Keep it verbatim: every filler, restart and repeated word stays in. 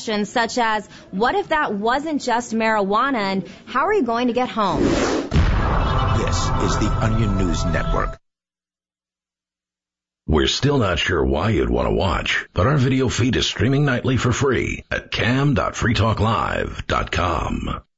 questions such as, what if that wasn't just marijuana, and how are you going to get home? This is the Onion News Network. We're still not sure why you'd want to watch, but our video feed is streaming nightly for free at cam dot free talk live dot com.